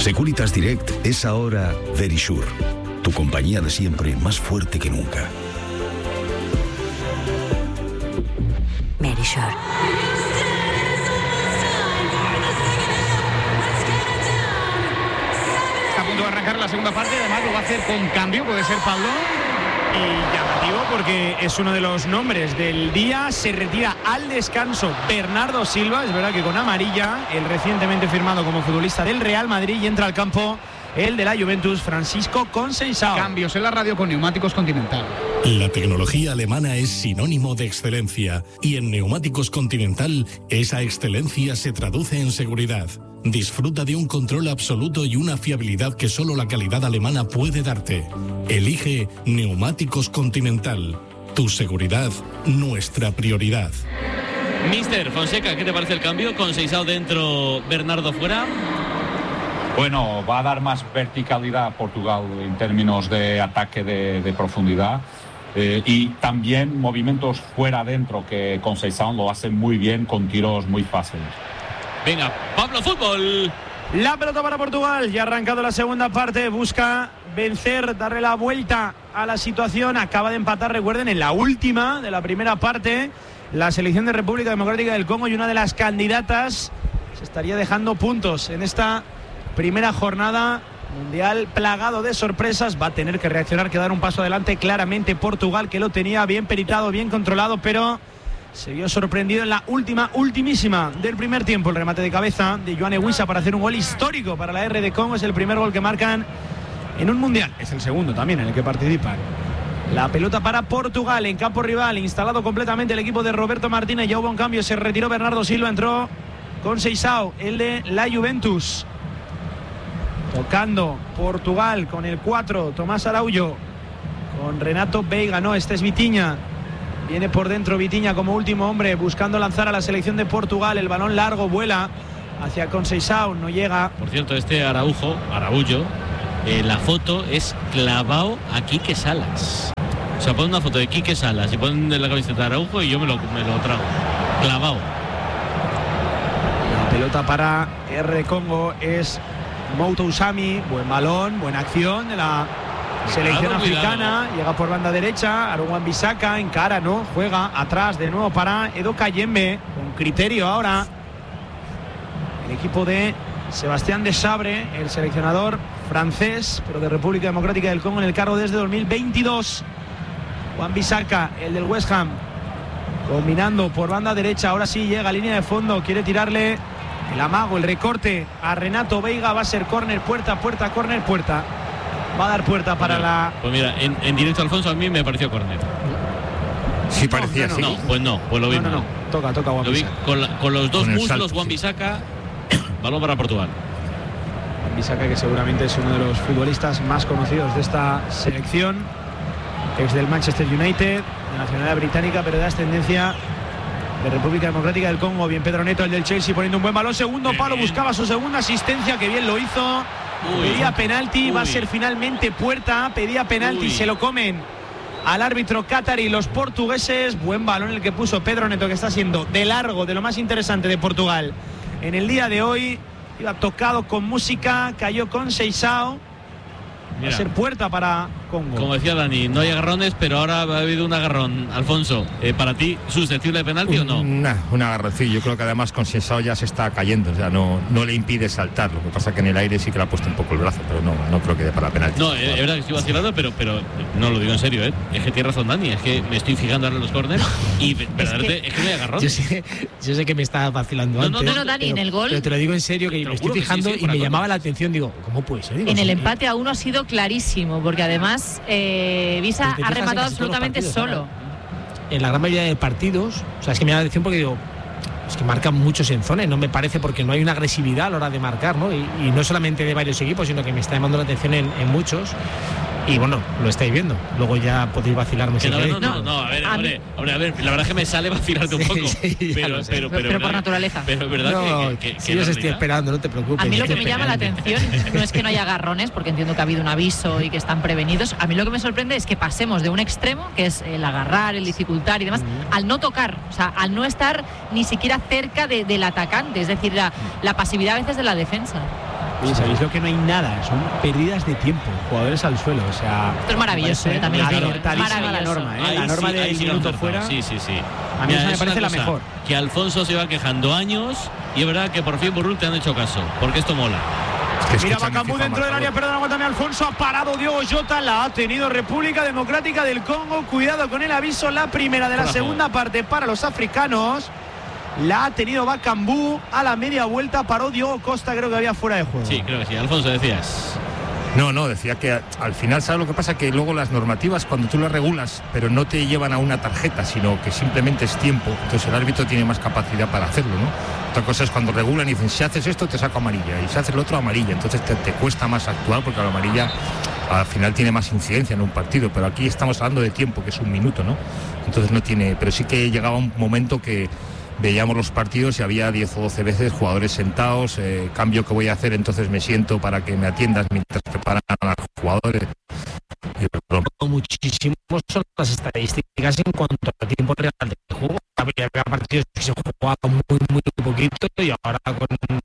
Securitas Direct es ahora Verisure, tu compañía de siempre más fuerte que nunca. Verisure. Está a punto de arrancar la segunda parte, además lo va a hacer con cambio, puede ser Pablo. Y llamativo porque es uno de los nombres del día. Se retira al descanso Bernardo Silva, es verdad que con amarilla, el recientemente firmado como futbolista del Real Madrid, y entra al campo el de la Juventus, Francisco Conceição. Cambios en la radio con Neumáticos Continental. La tecnología alemana es sinónimo de excelencia y en Neumáticos Continental esa excelencia se traduce en seguridad. Disfruta de un control absoluto y una fiabilidad que solo la calidad alemana puede darte. Elige Neumáticos Continental. Tu seguridad, nuestra prioridad. Mister Fonseca, ¿qué te parece el cambio? Conceição dentro, Bernardo fuera. Bueno, va a dar más verticalidad a Portugal en términos de ataque de profundidad. Y también movimientos fuera adentro, que Conceição lo hace muy bien con tiros muy fáciles. Venga, Pablo, fútbol. La pelota para Portugal, ya ha arrancado la segunda parte, busca vencer, darle la vuelta a la situación. Acaba de empatar, recuerden, en la última de la primera parte, la selección de República Democrática del Congo, y una de las candidatas se estaría dejando puntos en esta primera jornada. Mundial plagado de sorpresas, va a tener que reaccionar, que dar un paso adelante claramente Portugal, que lo tenía bien peritado, bien controlado, pero se vio sorprendido en la ultimísima del primer tiempo. El remate de cabeza de Yoane Wissa para hacer un gol histórico para la R de Congo. Es el primer gol que marcan en un mundial, es el segundo también en el que participan. La pelota para Portugal en campo rival, instalado completamente el equipo de Roberto Martínez. Ya hubo un cambio, se retiró Bernardo Silva, entró Conceição, el de la Juventus. Tocando Portugal con el 4, Tomás Araújo, con Renato Veiga, no, este es Vitinha. Viene por dentro Vitinha como último hombre, buscando lanzar a la selección de Portugal. El balón largo vuela hacia Conceição, no llega. Por cierto, este Araújo, la foto es clavado a Quique Salas. O sea, pon una foto de Quique Salas y pon la camiseta de Araújo y yo me lo trago. Clavado. La pelota para R Congo es Mouto Usami, buen balón, buena acción de la selección africana. Cuidado. Llega por banda derecha, Aaron Wan-Bissaka encara, no, juega atrás de nuevo para Edo Kayembe, con criterio ahora el equipo de Sebastián Desabre, el seleccionador francés, pero de República Democrática del Congo, en el cargo desde 2022. Wan-Bissaka, el del West Ham, combinando por banda derecha, ahora sí llega a línea de fondo, quiere tirarle el amago, el recorte a Renato Veiga, va a ser córner, puerta, córner, puerta. Va a dar puerta para la... Pues mira, en directo, Alfonso, a mí me pareció córner. Sí, parecía así. No, pues lo vi. No. Toca Wan-Bissaka. Con los dos muslos, Wan-Bissaka, balón para Portugal. Wan-Bissaka, que seguramente es uno de los futbolistas más conocidos de esta selección, ex del Manchester United, de nacionalidad británica, pero de ascendencia de República Democrática del Congo. Bien Pedro Neto, el del Chelsea, poniendo un buen balón, segundo palo, buscaba su segunda asistencia, que bien lo hizo. Pedía penalti, va a ser finalmente puerta, pedía penalti, se lo comen al árbitro catarí los portugueses. Buen balón el que puso Pedro Neto, que está siendo de largo de lo más interesante de Portugal en el día de hoy. Iba tocado con música, cayó Conceição. Va a ser puerta para Congo. Como decía Dani, no hay agarrones, pero ahora ha habido un agarrón. Alfonso, ¿para ti susceptible de penalti o no? Un agarroncillo. Yo creo que además Conceição ya se está cayendo, o sea, no le impide saltar. Lo que pasa que en el aire sí que le ha puesto un poco el brazo, pero no creo que dé para penalti. No, es verdad que estoy vacilando, pero no lo digo en serio, ¿eh? Es que tiene razón Dani, es que me estoy fijando ahora en los corners y verdaderamente es que no hay agarrones. Yo sé que me estaba vacilando antes. No, Dani, en el gol. Pero te lo digo en serio, que me estoy fijando y me llamaba la atención. Digo, ¿cómo puede ser? En el empate a 1 ha sido clarísimo, porque además Visa ha rematado absolutamente solo. En la gran mayoría de partidos, o sea, es que me da la atención porque digo, es que marcan muchos en zona, no me parece, porque no hay una agresividad a la hora de marcar, ¿no? Y no solamente de varios equipos, sino que me está llamando la atención en muchos. Y bueno, lo estáis viendo. Luego ya podéis vacilarme si queréis. No, a ver, hombre, a ver, la verdad es que me sale vacilarte un poco. Pero por naturaleza. Pero es verdad que yo os estoy esperando, no te preocupes. A mí lo que me llama la atención no es que no haya agarrones, porque entiendo que ha habido un aviso y que están prevenidos. A mí lo que me sorprende es que pasemos de un extremo, que es el agarrar, el dificultar y demás, al no tocar, o sea, al no estar ni siquiera cerca del atacante, es decir, la pasividad a veces de la defensa. Oye, ¿sabéis lo que no hay nada? Son pérdidas de tiempo, jugadores al suelo, o sea... Esto es maravilloso, también. Acertadísima la norma, la norma del minuto fuera. Sí. A mí esa me parece la mejor. Que Alfonso se va quejando años y es verdad que por fin Burrul te han hecho caso, porque esto mola. Mira Bakambu dentro del área, perdón, aguántame Alfonso, ha parado Diogo Jota, la ha tenido República Democrática del Congo, cuidado con el aviso, la primera de la segunda parte para los africanos, la ha tenido Bakambu, a la media vuelta paró Diogo Costa, creo que había fuera de juego. Sí, creo que sí. Alfonso, decías. No, decía que al final, ¿sabes lo que pasa? Que luego las normativas, cuando tú las regulas, pero no te llevan a una tarjeta, sino que simplemente es tiempo, entonces el árbitro tiene más capacidad para hacerlo, ¿no? Otra cosa es cuando regulan y dicen, si haces esto te saco amarilla, y si haces lo otro amarilla, entonces te cuesta más actuar porque la amarilla al final tiene más incidencia en un partido, pero aquí estamos hablando de tiempo, que es un minuto, ¿no? Entonces no tiene, pero sí que llegaba un momento que veíamos los partidos y había 10 o 12 veces jugadores sentados, cambio que voy a hacer, entonces me siento para que me atiendas mientras preparan a los jugadores. Muchísimo son las estadísticas en cuanto a tiempo real de juego. Había partidos que se jugaban muy poquito y ahora con